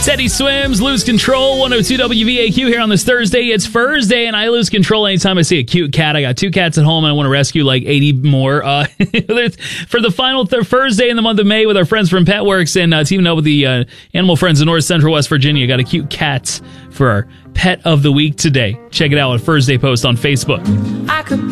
Teddy Swims, Lose Control, 102 WVAQ here on this Thursday. It's Thursday, and I lose control anytime I see a cute cat. I got 2 cats at home, and I want to rescue like 80 more. For the final Thursday in the month of May with our friends from PetWorks and teaming up with the animal friends in North Central West Virginia. Got a cute cat for our Pet of the Week today. Check it out at Thursday Post on Facebook. I could